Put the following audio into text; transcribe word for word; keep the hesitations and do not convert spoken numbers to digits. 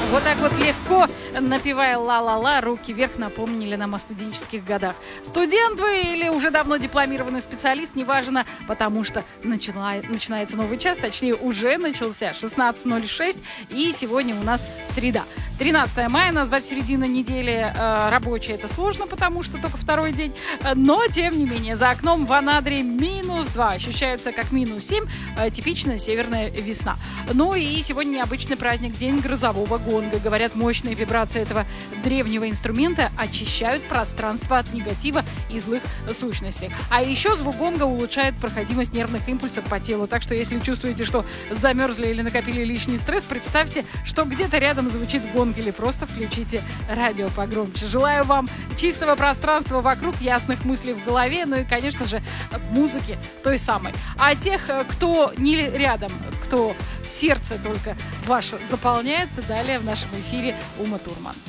Вот так вот легко, напевая ла-ла-ла, руки вверх, напомнили нам о студенческих годах. Студент вы или уже давно дипломированный специалист, неважно, потому что начала, начинается новый час, точнее уже начался, шестнадцать ноль шесть, и сегодня у нас среда. тринадцатое мая, назвать середина недели э, рабочей это сложно, потому что только второй день, но тем не менее, за окном в Анадыре минус два, ощущается как минус семь, э, типичная северная весна. Ну и сегодня необычный праздник, день грозового гонга. Говорят, мощные вибрации этого древнего инструмента очищают пространство от негатива и злых сущностей. А еще звук гонга улучшает проходимость нервных импульсов по телу. Так что если чувствуете, что замерзли или накопили лишний стресс, представьте, что где-то рядом звучит гонг, или просто включите радио погромче. Желаю вам чистого пространства вокруг, ясных мыслей в голове, ну и, конечно же, музыки той самой. А тех, кто не рядом, кто сердце только ваше заполняет, далее в нашем эфире Ума Турман.